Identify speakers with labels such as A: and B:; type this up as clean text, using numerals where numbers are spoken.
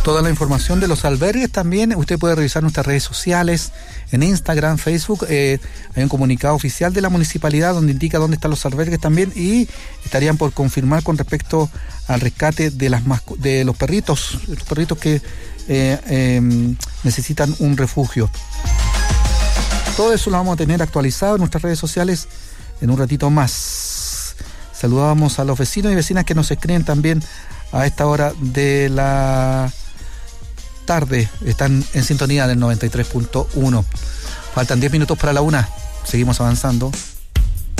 A: Toda la información de los albergues también usted puede revisar nuestras redes sociales, en Instagram, Facebook. Hay un comunicado oficial de la municipalidad donde indica dónde están los albergues también, y estarían por confirmar con respecto al rescate de los perritos que necesitan un refugio. Todo eso lo vamos a tener actualizado en nuestras redes sociales en un ratito más. Saludamos a los vecinos y vecinas que nos escriben también a esta hora de la tarde. Están en sintonía del 93.1. Faltan 10 minutos para la 1. Seguimos avanzando.